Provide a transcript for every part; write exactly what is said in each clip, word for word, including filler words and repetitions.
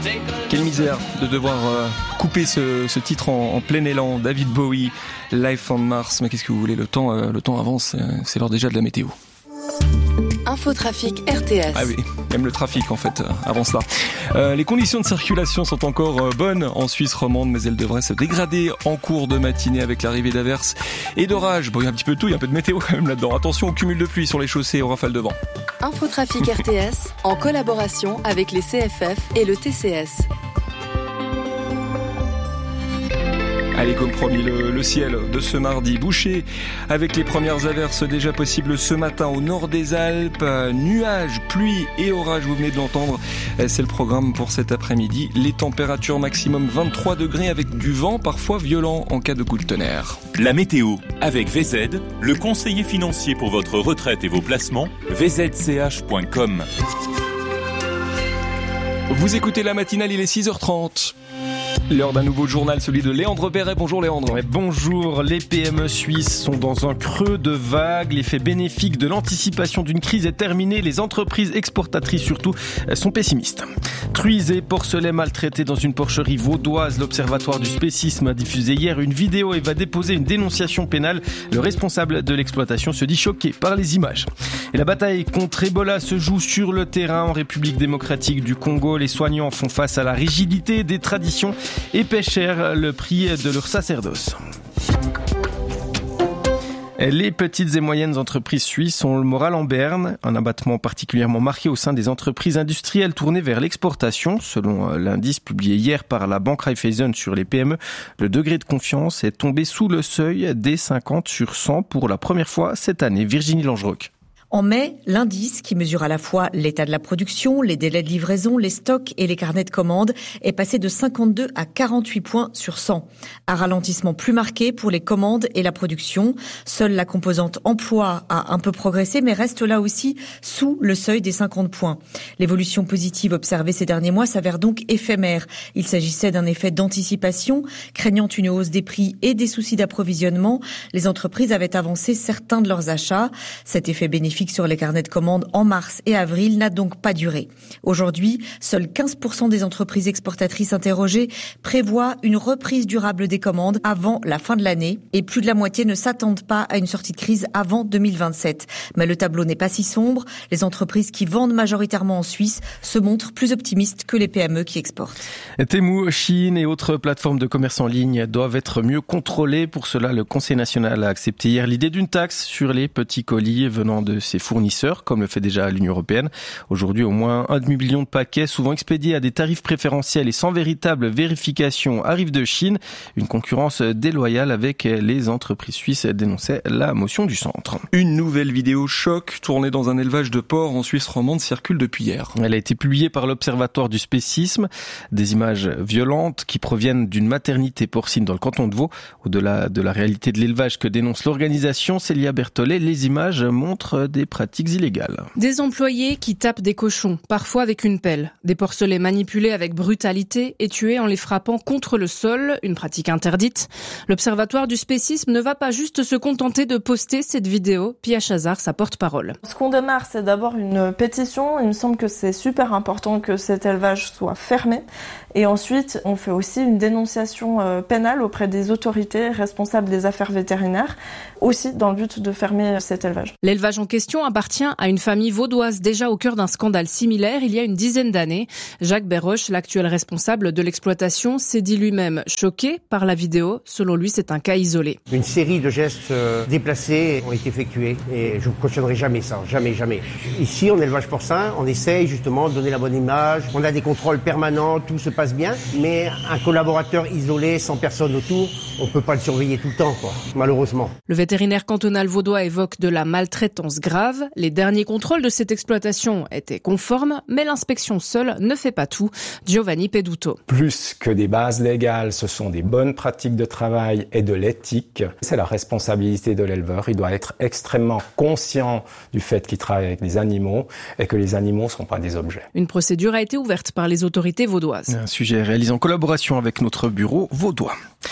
Quelle misère de devoir euh, couper ce, ce titre en, en plein élan. David Bowie, Life on Mars. Mais qu'est-ce que vous voulez, le temps, euh, le temps avance, euh, c'est l'heure déjà de la météo. Infotrafic R T S. Ah oui, même le trafic en fait euh, avant cela. Euh, les conditions de circulation sont encore euh, bonnes en Suisse romande, mais elles devraient se dégrader en cours de matinée avec l'arrivée d'averses et d'orages. Bon, il y a un petit peu de tout, il y a un peu de météo quand même là-dedans. Attention au cumul de pluie sur les chaussées et aux rafales de vent. Infotrafic R T S en collaboration avec les C F F et le T C S. Allez, comme promis, le, le ciel de ce mardi bouché avec les premières averses déjà possibles ce matin au nord des Alpes. Nuages, pluie et orages, vous venez de l'entendre. C'est le programme pour cet après-midi. Les températures maximum vingt-trois degrés avec du vent parfois violent en cas de coup de tonnerre. La météo avec V Z, le conseiller financier pour votre retraite et vos placements, v z c h point com. Vous écoutez la matinale, il est six heures trente. L'heure d'un nouveau journal, celui de Léandre Perret. Bonjour Léandre. Ouais, bonjour, les P M E suisses sont dans un creux de vague. L'effet bénéfique de l'anticipation d'une crise est terminé. Les entreprises exportatrices surtout sont pessimistes. Truies et porcelets maltraités dans une porcherie vaudoise. L'Observatoire du spécisme a diffusé hier une vidéo et va déposer une dénonciation pénale. Le responsable de l'exploitation se dit choqué par les images. Et la bataille contre Ebola se joue sur le terrain en République démocratique du Congo. Les soignants font face à la rigidité des traditions et paient cher le prix de leur sacerdoce. Les petites et moyennes entreprises suisses ont le moral en berne, un abattement particulièrement marqué au sein des entreprises industrielles tournées vers l'exportation. Selon l'indice publié hier par la banque Raiffeisen sur les P M E, le degré de confiance est tombé sous le seuil des cinquante sur cent pour la première fois cette année. Virginie Langeroc. En mai, l'indice, qui mesure à la fois l'état de la production, les délais de livraison, les stocks et les carnets de commandes, est passé de cinquante-deux à quarante-huit points sur cent. Un ralentissement plus marqué pour les commandes et la production. Seule la composante emploi a un peu progressé, mais reste là aussi sous le seuil des cinquante points. L'évolution positive observée ces derniers mois s'avère donc éphémère. Il s'agissait d'un effet d'anticipation, craignant une hausse des prix et des soucis d'approvisionnement. Les entreprises avaient avancé certains de leurs achats. Cet effet bénéfique sur les carnets de commandes en mars et avril n'a donc pas duré. Aujourd'hui, seuls quinze pour cent des entreprises exportatrices interrogées prévoient une reprise durable des commandes avant la fin de l'année et plus de la moitié ne s'attendent pas à une sortie de crise avant deux mille vingt-sept. Mais le tableau n'est pas si sombre. Les entreprises qui vendent majoritairement en Suisse se montrent plus optimistes que les P M E qui exportent. Temu, Chine et autres plateformes de commerce en ligne doivent être mieux contrôlées. Pour cela, le Conseil national a accepté hier l'idée d'une taxe sur les petits colis venant de ses fournisseurs, comme le fait déjà l'Union européenne. Aujourd'hui, au moins un demi-million de paquets, souvent expédiés à des tarifs préférentiels et sans véritable vérification, arrivent de Chine. Une concurrence déloyale avec les entreprises suisses, dénonçait la motion du centre. Une nouvelle vidéo choc tournée dans un élevage de porcs en Suisse romande circule depuis hier. Elle a été publiée par l'Observatoire du spécisme. Des images violentes qui proviennent d'une maternité porcine dans le canton de Vaud. Au-delà de la réalité de l'élevage que dénonce l'organisation, Célia Berthollet, les images montrent des pratiques illégales. Des employés qui tapent des cochons, parfois avec une pelle. Des porcelets manipulés avec brutalité et tués en les frappant contre le sol, une pratique interdite. L'Observatoire du spécisme ne va pas juste se contenter de poster cette vidéo. Pia Chazard, sa porte-parole. Ce qu'on démarre, c'est d'abord une pétition. Il me semble que c'est super important que cet élevage soit fermé. Et ensuite, on fait aussi une dénonciation pénale auprès des autorités responsables des affaires vétérinaires, aussi dans le but de fermer cet élevage. L'élevage en question appartient à une famille vaudoise déjà au cœur d'un scandale similaire il y a une dizaine d'années. Jacques Berroche, l'actuel responsable de l'exploitation, s'est dit lui-même choqué par la vidéo. Selon lui, c'est un cas isolé. Une série de gestes déplacés ont été effectués et je ne cautionnerai jamais ça, jamais, jamais. Ici, en élevage porcin, on essaye justement de donner la bonne image. On a des contrôles permanents, tout se passe bien, mais un collaborateur isolé, sans personne autour, on ne peut pas le surveiller tout le temps, quoi, malheureusement. Le vétérinaire cantonal vaudois évoque de la maltraitance grave. Les derniers contrôles de cette exploitation étaient conformes, mais l'inspection seule ne fait pas tout. Giovanni Peduto. Plus que des bases légales, ce sont des bonnes pratiques de travail et de l'éthique. C'est la responsabilité de l'éleveur. Il doit être extrêmement conscient du fait qu'il travaille avec des animaux et que les animaux ne sont pas des objets. Une procédure a été ouverte par les autorités vaudoises. Un sujet réalisé en collaboration avec notre bureau vaudois.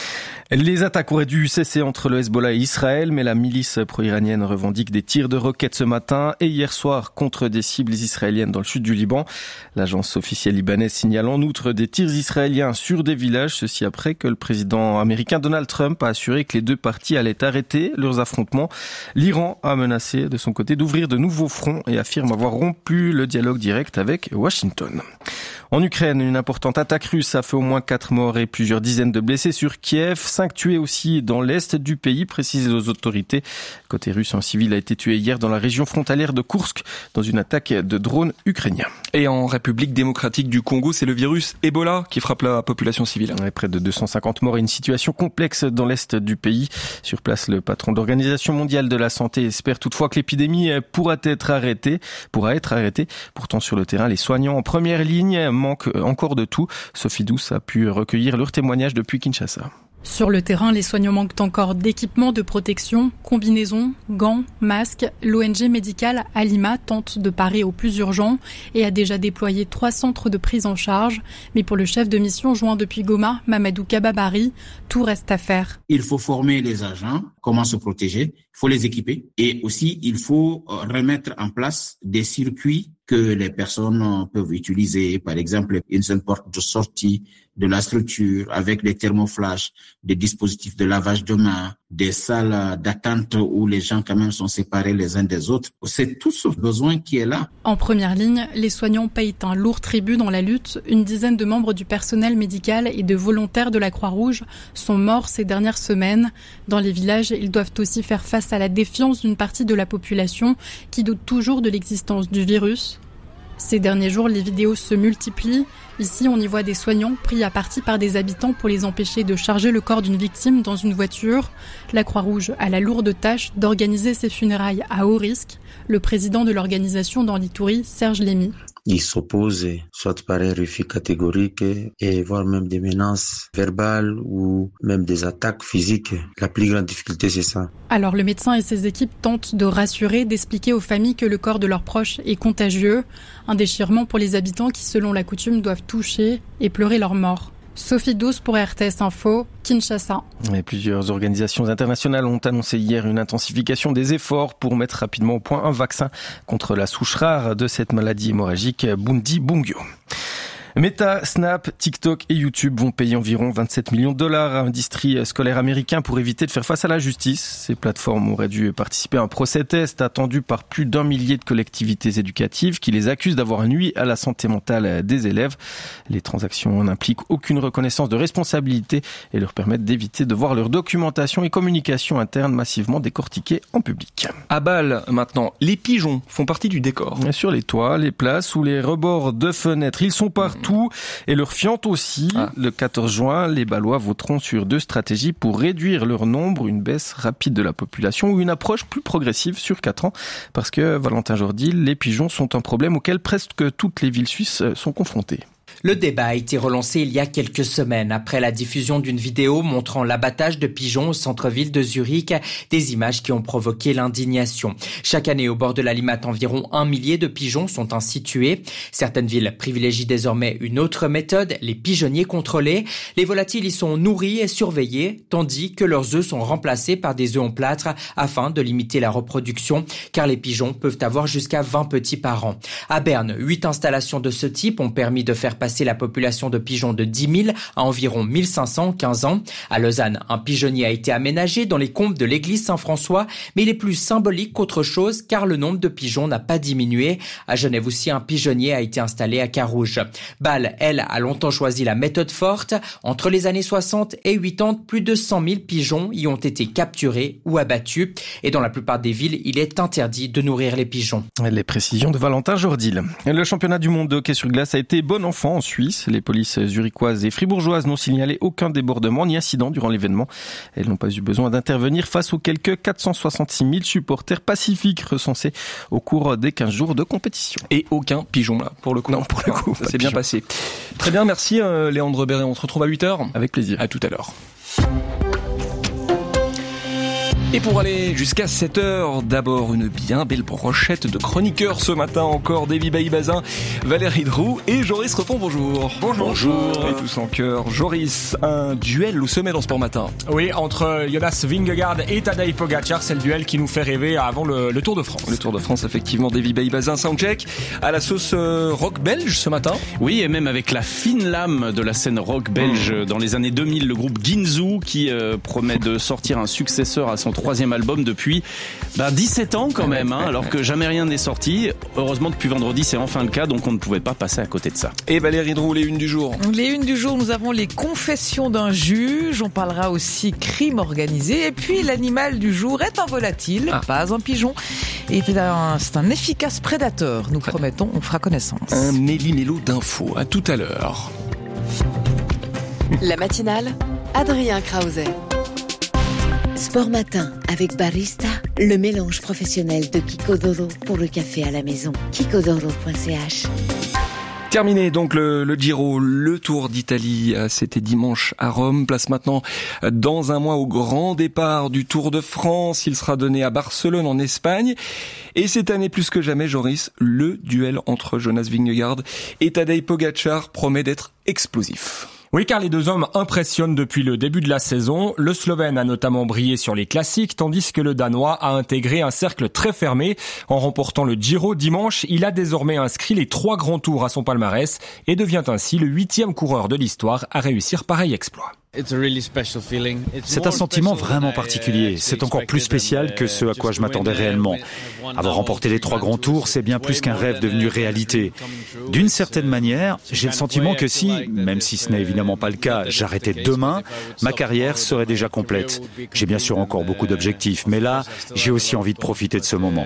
Les attaques auraient dû cesser entre le Hezbollah et Israël, mais la milice pro-iranienne revendique des tirs de roquettes ce matin et hier soir contre des cibles israéliennes dans le sud du Liban. L'agence officielle libanaise signale en outre des tirs israéliens sur des villages, ceci après que le président américain Donald Trump a assuré que les deux parties allaient arrêter leurs affrontements. L'Iran a menacé de son côté d'ouvrir de nouveaux fronts et affirme avoir rompu le dialogue direct avec Washington. En Ukraine, une importante attaque russe a fait au moins quatre morts et plusieurs dizaines de blessés sur Kiev. Cinq tués aussi dans l'est du pays, précisent les autorités. Côté russe, un civil a été tué hier dans la région frontalière de Koursk dans une attaque de drones ukrainiens. Et en République démocratique du Congo, c'est le virus Ebola qui frappe la population civile. Ouais, près de deux cent cinquante morts et une situation complexe dans l'est du pays. Sur place, le patron de l'Organisation mondiale de la santé espère toutefois que l'épidémie pourra être arrêtée, pourra être arrêtée. Pourtant, sur le terrain, les soignants en première ligne manque encore de tout. Sophie Douce a pu recueillir leurs témoignages depuis Kinshasa. Sur le terrain, les soignants manquent encore d'équipements de protection, combinaisons, gants, masques. L'O N G médicale Alima tente de parer au plus urgent et a déjà déployé trois centres de prise en charge. Mais pour le chef de mission joint depuis Goma, Mamadou Kababari, tout reste à faire. Il faut former les agents, comment se protéger, il faut les équiper et aussi il faut remettre en place des circuits que les personnes peuvent utiliser, par exemple une seule porte de sortie de la structure avec des thermoflash, des dispositifs de lavage de mains, des salles d'attente où les gens quand même sont séparés les uns des autres. C'est tout ce besoin qui est là. En première ligne, les soignants payent un lourd tribut dans la lutte. Une dizaine de membres du personnel médical et de volontaires de la Croix-Rouge sont morts ces dernières semaines. Dans les villages, ils doivent aussi faire face à la défiance d'une partie de la population qui doute toujours de l'existence du virus. Ces derniers jours, les vidéos se multiplient. Ici, on y voit des soignants pris à partie par des habitants pour les empêcher de charger le corps d'une victime dans une voiture. La Croix-Rouge a la lourde tâche d'organiser ses funérailles à haut risque. Le président de l'organisation dans l'Itourie, Serge Lémy. Ils s'opposent soit par un refus catégorique et voire même des menaces verbales ou même des attaques physiques. La plus grande difficulté, c'est ça. Alors le médecin et ses équipes tentent de rassurer, d'expliquer aux familles que le corps de leurs proches est contagieux. Un déchirement pour les habitants qui, selon la coutume, doivent toucher et pleurer leur mort. Sophie Douce pour R T S Info, Kinshasa. Et plusieurs organisations internationales ont annoncé hier une intensification des efforts pour mettre rapidement au point un vaccin contre la souche rare de cette maladie hémorragique, Bundibugyo. Meta, Snap, TikTok et YouTube vont payer environ vingt-sept millions de dollars à un district scolaire américain pour éviter de faire face à la justice. Ces plateformes auraient dû participer à un procès test attendu par plus d'un millier de collectivités éducatives qui les accusent d'avoir nui à la santé mentale des élèves. Les transactions n'impliquent aucune reconnaissance de responsabilité et leur permettent d'éviter de voir leur documentation et communication interne massivement décortiquées en public. À Bâle, maintenant, les pigeons font partie du décor. Sur les toits, les places ou les rebords de fenêtres, ils sont partout. Tout et leur fiente aussi. Ah. Le quatorze juin, les Bâlois voteront sur deux stratégies pour réduire leur nombre, une baisse rapide de la population ou une approche plus progressive sur quatre ans. Parce que, Valentin Jordi, les pigeons sont un problème auquel presque toutes les villes suisses sont confrontées. Le débat a été relancé il y a quelques semaines après la diffusion d'une vidéo montrant l'abattage de pigeons au centre-ville de Zurich, des images qui ont provoqué l'indignation. Chaque année, au bord de la Limmat, environ un millier de pigeons sont ainsi tués. Certaines villes privilégient désormais une autre méthode, les pigeonniers contrôlés. Les volatiles y sont nourris et surveillés, tandis que leurs œufs sont remplacés par des œufs en plâtre afin de limiter la reproduction, car les pigeons peuvent avoir jusqu'à vingt petits par an. À Berne, huit installations de ce type ont permis de faire passer la population de pigeons de dix mille à environ mille cinq cents en quinze ans. À Lausanne, un pigeonnier a été aménagé dans les combles de l'église Saint-François, mais il est plus symbolique qu'autre chose car le nombre de pigeons n'a pas diminué. À Genève aussi, un pigeonnier a été installé à Carouge. Bâle, elle, a longtemps choisi la méthode forte. Entre les années soixante et quatre-vingt-dix, plus de cent mille pigeons y ont été capturés ou abattus. Et dans la plupart des villes, il est interdit de nourrir les pigeons. Les précisions de Valentin Jordil. Le championnat du monde de hockey sur glace a été bon enfant en Suisse. Les polices zurichoises et fribourgeoises n'ont signalé aucun débordement ni incident durant l'événement. Elles n'ont pas eu besoin d'intervenir face aux quelques quatre cent soixante-six mille supporters pacifiques recensés au cours des quinze jours de compétition. Et aucun pigeon là, pour le coup. Non, pour le coup. Ça s'est bien passé. Très bien, merci euh, Léandre Béret. On se retrouve à huit heures. Avec plaisir. À tout à l'heure. Et pour aller jusqu'à sept heures, d'abord une bien belle brochette de chroniqueurs ce matin encore. Davy Bailly-Bazin, Valérie Droux et Joris Repond, bonjour. Bonjour. Bonjour. Et tous en cœur. Joris, un duel au sommet dans Sport Matin. Oui, entre Jonas Vingegaard et Tadej Pogačar, c'est le duel qui nous fait rêver avant le, le Tour de France. Le Tour de France, effectivement, Davy Bailly-Bazin, soundcheck à la sauce euh, rock belge ce matin. Oui, et même avec la fine lame de la scène rock belge mmh. dans les années deux mille, le groupe Ginzu qui euh, promet de sortir un successeur à son troisième album depuis bah, dix-sept ans quand même, hein, alors que jamais rien n'est sorti. Heureusement, depuis vendredi, c'est enfin le cas, donc on ne pouvait pas passer à côté de ça. Et Valérie Droux, les unes du jour. Les unes du jour, nous avons les confessions d'un juge, on parlera aussi crime organisé, et puis l'animal du jour est un volatile, ah. pas un pigeon, et c'est un, c'est un efficace prédateur. Nous promettons, on fera connaissance. Un méli-mélo d'infos, à tout à l'heure. La matinale, Adrien Krause. Sport Matin avec Barista, le mélange professionnel de Kiko.Doro pour le café à la maison. Kiko.Doro point c h. Terminé donc le, le Giro, le Tour d'Italie, c'était dimanche à Rome. Place maintenant dans un mois au grand départ du Tour de France. Il sera donné à Barcelone en Espagne. Et cette année plus que jamais, Joris, le duel entre Jonas Vingegaard et Tadej Pogačar promet d'être explosif. Oui, car les deux hommes impressionnent depuis le début de la saison. Le Slovène a notamment brillé sur les classiques, tandis que le Danois a intégré un cercle très fermé. En remportant le Giro dimanche, il a désormais inscrit les trois grands tours à son palmarès et devient ainsi le huitième coureur de l'histoire à réussir pareil exploit. C'est un sentiment vraiment particulier. C'est encore plus spécial que ce à quoi je m'attendais réellement. Avoir remporté les trois grands tours, c'est bien plus qu'un rêve devenu réalité. D'une certaine manière, j'ai le sentiment que si, même si ce n'est évidemment pas le cas, j'arrêtais demain, ma carrière serait déjà complète. J'ai bien sûr encore beaucoup d'objectifs, mais là, j'ai aussi envie de profiter de ce moment.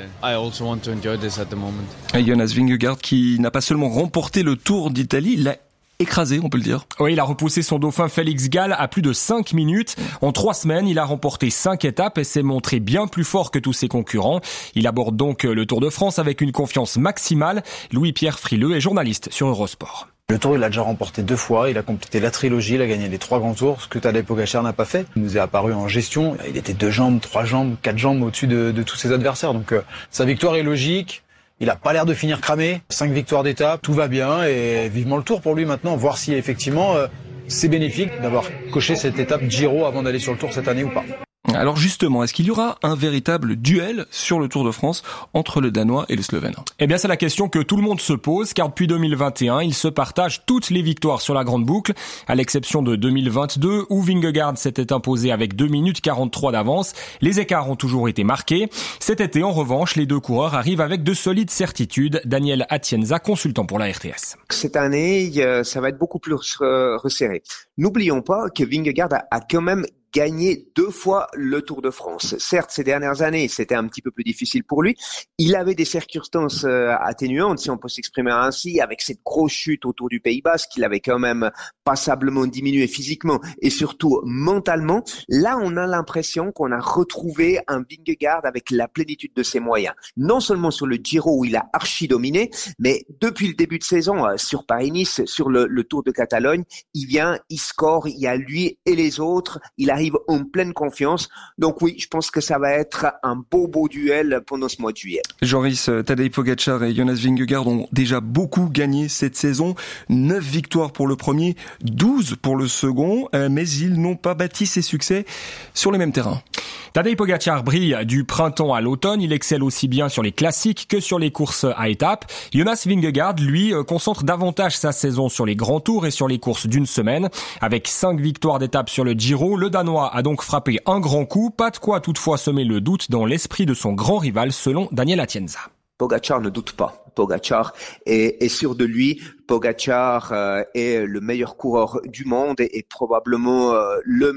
Et Jonas Vingegaard qui n'a pas seulement remporté le Tour d'Italie, il l'a écrasé, on peut le dire. Oui, il a repoussé son dauphin Félix Gall à plus de cinq minutes. En trois semaines, il a remporté cinq étapes et s'est montré bien plus fort que tous ses concurrents. Il aborde donc le Tour de France avec une confiance maximale. Louis-Pierre Frileux est journaliste sur Eurosport. Le Tour, il l'a déjà remporté deux fois, il a complété la trilogie, il a gagné les trois grands tours, ce que Tadej Pogačar n'a pas fait. Il nous est apparu en gestion, il était deux jambes, trois jambes, quatre jambes au-dessus de, de tous ses adversaires. Donc euh, sa victoire est logique. Il a pas l'air de finir cramé. Cinq victoires d'étape, tout va bien et vivement le Tour pour lui maintenant. Voir si effectivement euh, c'est bénéfique d'avoir coché cette étape Giro avant d'aller sur le Tour cette année ou pas. Alors justement, est-ce qu'il y aura un véritable duel sur le Tour de France entre le Danois et le Slovène ? Eh bien, c'est la question que tout le monde se pose, car depuis deux mille vingt et un, ils se partagent toutes les victoires sur la grande boucle, à l'exception de deux mille vingt-deux, où Vingegaard s'était imposé avec deux minutes quarante-trois d'avance. Les écarts ont toujours été marqués. Cet été, en revanche, les deux coureurs arrivent avec de solides certitudes. Daniel Atienza, consultant pour la R T S. Cette année, ça va être beaucoup plus resserré. N'oublions pas que Vingegaard a quand même gagné deux fois le Tour de France. Certes, ces dernières années, c'était un petit peu plus difficile pour lui. Il avait des circonstances euh, atténuantes, si on peut s'exprimer ainsi, avec cette grosse chute autour du Pays Basque, qu'il avait quand même passablement diminué physiquement et surtout mentalement. Là, on a l'impression qu'on a retrouvé un Vingegaard avec la plénitude de ses moyens. Non seulement sur le Giro où il a archi dominé, mais depuis le début de saison, euh, sur Paris-Nice, sur le, le Tour de Catalogne, il vient, il score, il y a lui et les autres, il arrive en pleine confiance. Donc oui, je pense que ça va être un beau beau duel pendant ce mois de juillet. Joris, Tadej Pogačar et Jonas Vingegaard ont déjà beaucoup gagné cette saison. neuf victoires pour le premier, douze pour le second, mais ils n'ont pas bâti ces succès sur les mêmes terrains. Tadej Pogačar brille du printemps à l'automne. Il excelle aussi bien sur les classiques que sur les courses à étapes. Jonas Vingegaard, lui, concentre davantage sa saison sur les grands tours et sur les courses d'une semaine. Avec cinq victoires d'étape sur le Giro, le Danois a donc frappé un grand coup. Pas de quoi toutefois semer le doute dans l'esprit de son grand rival, selon Daniel Atienza. Pogačar ne doute pas. Pogačar est, est sûr de lui. Pogačar euh, est le meilleur coureur du monde et, et probablement euh, le